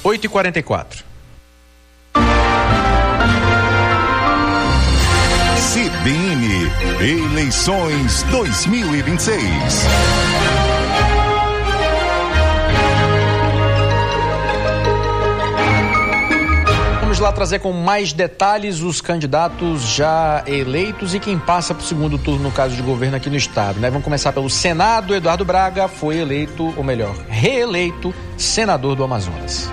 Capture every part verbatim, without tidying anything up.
oito e quarenta e quatro. C B N Eleições dois mil e vinte e seis. Vamos lá trazer com mais detalhes os candidatos já eleitos e quem passa para o segundo turno no caso de governo aqui no estado, né? Vamos começar pelo Senado. Eduardo Braga foi eleito, ou melhor, reeleito senador do Amazonas.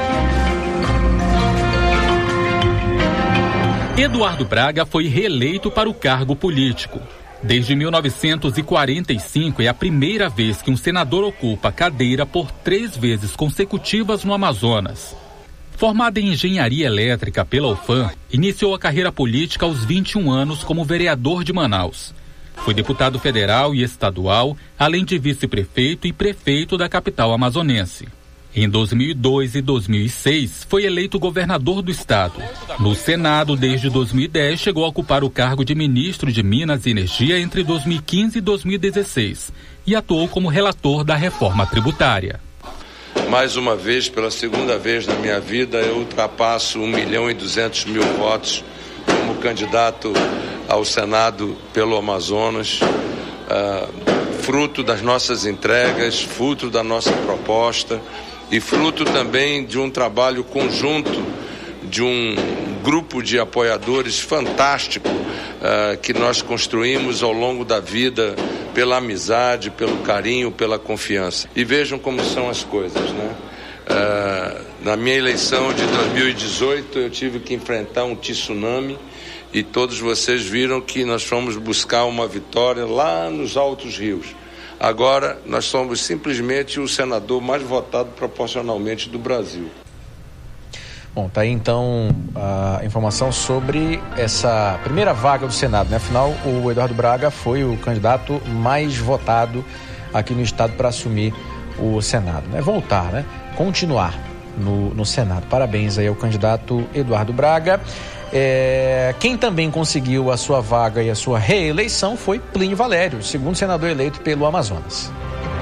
Eduardo Braga foi reeleito para o cargo político. Desde mil novecentos e quarenta e cinco é a primeira vez que um senador ocupa a cadeira por três vezes consecutivas no Amazonas. Formado em engenharia elétrica pela U F A M, iniciou a carreira política aos vinte e um anos como vereador de Manaus. Foi deputado federal e estadual, além de vice-prefeito e prefeito da capital amazonense. Em dois mil e dois e dois mil e seis, foi eleito governador do estado. No Senado, desde dois mil e dez, chegou a ocupar o cargo de ministro de Minas e Energia entre dois mil e quinze e dois mil e dezesseis e atuou como relator da reforma tributária. Mais uma vez, pela segunda vez na minha vida, eu ultrapasso um milhão e duzentos mil votos como candidato ao Senado pelo Amazonas, uh, fruto das nossas entregas, fruto da nossa proposta e fruto também de um trabalho conjunto de um grupo de apoiadores fantástico uh, que nós construímos ao longo da vida pela amizade, pelo carinho, pela confiança. E vejam como são as coisas, né? Uh, na minha eleição de dois mil e dezoito eu tive que enfrentar um tsunami e todos vocês viram que nós fomos buscar uma vitória lá nos altos rios. Agora nós somos simplesmente o senador mais votado proporcionalmente do Brasil. Bom, tá aí então a informação sobre essa primeira vaga do Senado, né? Afinal, o Eduardo Braga foi o candidato mais votado aqui no estado para assumir o Senado, né? Voltar, né? Continuar no, no Senado. Parabéns aí ao candidato Eduardo Braga. É, quem também conseguiu a sua vaga e a sua reeleição foi Plínio Valério, segundo senador eleito pelo Amazonas.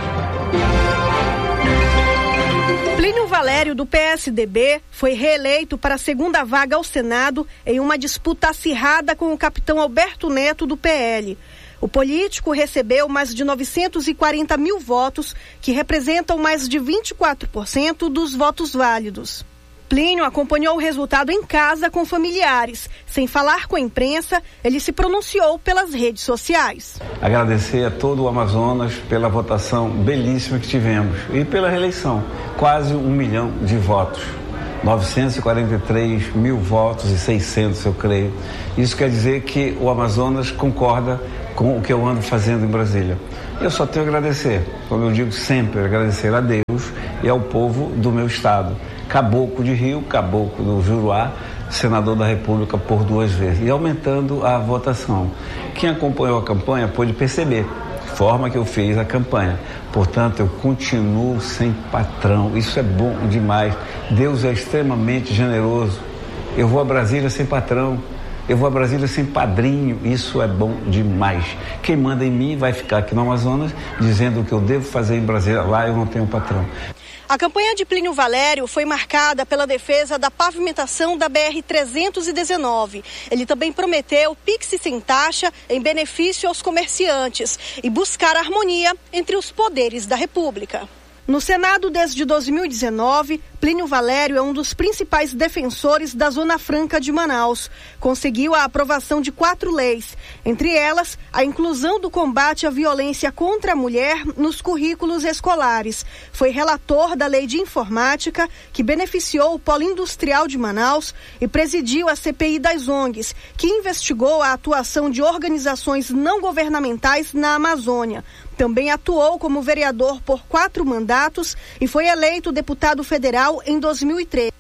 Plínio Valério, do P S D B, foi reeleito para a segunda vaga ao Senado em uma disputa acirrada com o capitão Alberto Neto, do P L. O político recebeu mais de novecentos e quarenta mil votos, que representam mais de vinte e quatro por cento dos votos válidos. Plínio acompanhou o resultado em casa com familiares. Sem falar com a imprensa, ele se pronunciou pelas redes sociais. Agradecer a todo o Amazonas pela votação belíssima que tivemos e pela reeleição. Quase um milhão de votos. novecentos e quarenta e três mil votos e seiscentos, eu creio. Isso quer dizer que o Amazonas concorda com o que eu ando fazendo em Brasília. Eu só tenho a agradecer, como eu digo sempre, agradecer a Deus e ao povo do meu estado. Caboclo de Rio, Caboclo do Juruá, senador da República por duas vezes, e aumentando a votação. Quem acompanhou a campanha pôde perceber a forma que eu fiz a campanha. Portanto, eu continuo sem patrão. Isso é bom demais. Deus é extremamente generoso. Eu vou a Brasília sem patrão. Eu vou a Brasília sem padrinho. Isso é bom demais. Quem manda em mim vai ficar aqui no Amazonas dizendo o que eu devo fazer em Brasília. Lá eu não tenho patrão. A campanha de Plínio Valério foi marcada pela defesa da pavimentação da B R trezentos e dezenove. Ele também prometeu Pix sem taxa em benefício aos comerciantes e buscar harmonia entre os poderes da República. No Senado, desde dois mil e dezenove, Plínio Valério é um dos principais defensores da Zona Franca de Manaus. Conseguiu a aprovação de quatro leis, entre elas a inclusão do combate à violência contra a mulher nos currículos escolares. Foi relator da Lei de Informática, que beneficiou o Polo Industrial de Manaus, e presidiu a C P I das O N Gs, que investigou a atuação de organizações não governamentais na Amazônia. Também atuou como vereador por quatro mandatos e foi eleito deputado federal em dois mil e treze.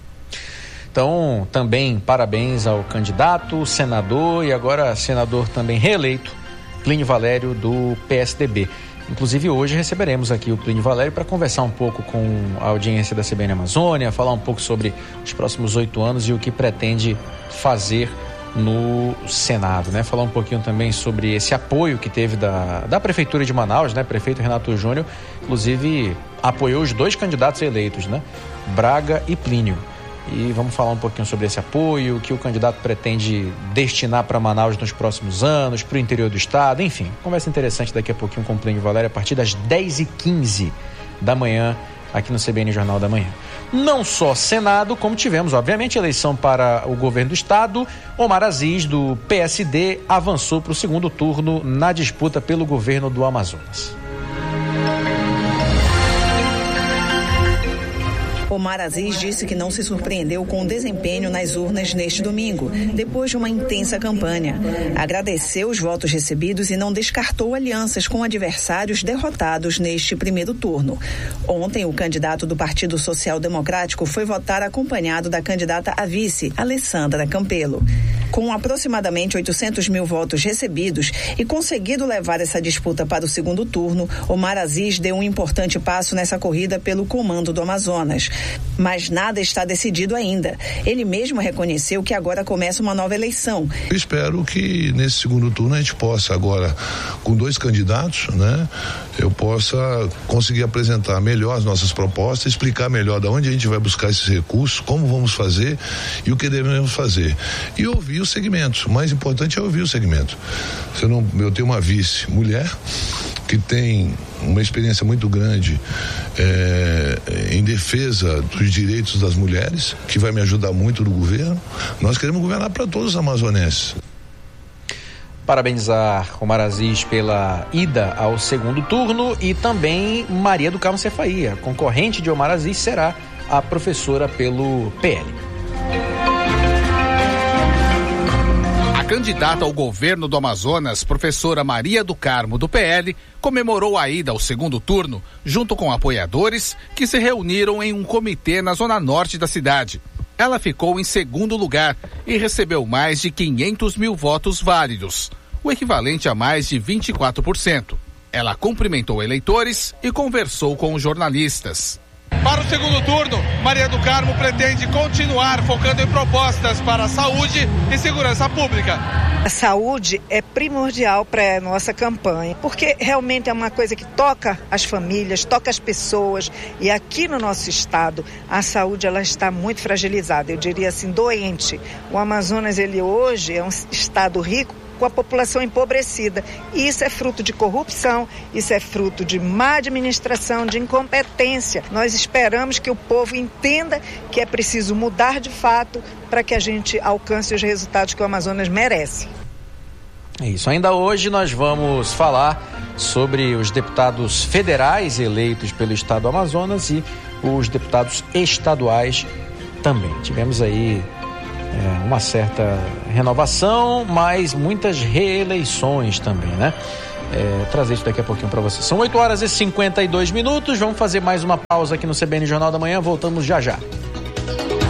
Então, também parabéns ao candidato, senador e agora senador também reeleito, Plínio Valério, do P S D B. Inclusive, hoje receberemos aqui o Plínio Valério para conversar um pouco com a audiência da C B N Amazônia, falar um pouco sobre os próximos oito anos e o que pretende fazer no Senado, né? Falar um pouquinho também sobre esse apoio que teve da, da Prefeitura de Manaus, né? Prefeito Renato Júnior, inclusive apoiou os dois candidatos eleitos, né? Braga e Plínio. E vamos falar um pouquinho sobre esse apoio, o que o candidato pretende destinar para Manaus nos próximos anos, para o interior do estado, enfim. Conversa interessante daqui a pouquinho com o Plínio Valério a partir das dez e quinze da manhã, aqui no C B N Jornal da Manhã. Não só Senado, como tivemos, obviamente, eleição para o governo do estado. Omar Aziz, do P S D, avançou para o segundo turno na disputa pelo governo do Amazonas. Omar Aziz disse que não se surpreendeu com o desempenho nas urnas neste domingo, depois de uma intensa campanha. Agradeceu os votos recebidos e não descartou alianças com adversários derrotados neste primeiro turno. Ontem, o candidato do Partido Social Democrático foi votar acompanhado da candidata a vice, Alessandra Campelo. Com aproximadamente oitocentos mil votos recebidos e conseguido levar essa disputa para o segundo turno, Omar Aziz deu um importante passo nessa corrida pelo comando do Amazonas. Mas nada está decidido ainda. Ele mesmo reconheceu que agora começa uma nova eleição. Eu espero que nesse segundo turno a gente possa agora, com dois candidatos, né, eu possa conseguir apresentar melhor as nossas propostas, explicar melhor de onde a gente vai buscar esses recursos, como vamos fazer e o que devemos fazer. E ouvir os segmentos. O mais importante é ouvir o segmento. Você não, eu tenho uma vice mulher que tem uma experiência muito grande é, em defesa dos direitos das mulheres, que vai me ajudar muito no governo. Nós queremos governar para todos os amazonenses. Parabenizar Omar Aziz pela ida ao segundo turno e também Maria do Carmo Cefaía, concorrente de Omar Aziz, será a professora pelo P L. A candidata ao governo do Amazonas, professora Maria do Carmo, do P L, comemorou a ida ao segundo turno, junto com apoiadores que se reuniram em um comitê na zona norte da cidade. Ela ficou em segundo lugar e recebeu mais de quinhentos mil votos válidos, o equivalente a mais de vinte e quatro por cento. Ela cumprimentou eleitores e conversou com os jornalistas. Para o segundo turno, Maria do Carmo pretende continuar focando em propostas para a saúde e segurança pública. A saúde é primordial para a nossa campanha, porque realmente é uma coisa que toca as famílias, toca as pessoas, e aqui no nosso estado a saúde ela está muito fragilizada, eu diria assim, doente. O Amazonas, ele hoje é um estado rico, com a população empobrecida. E isso é fruto de corrupção, isso é fruto de má administração, de incompetência. Nós esperamos que o povo entenda que é preciso mudar de fato para que a gente alcance os resultados que o Amazonas merece. É isso. Ainda hoje nós vamos falar sobre os deputados federais eleitos pelo estado do Amazonas e os deputados estaduais também. Tivemos aí É, uma certa renovação, mas muitas reeleições também, né? É, trazer isso daqui a pouquinho para vocês. São oito horas e cinquenta e dois minutos, vamos fazer mais uma pausa aqui no C B N Jornal da Manhã, voltamos já já.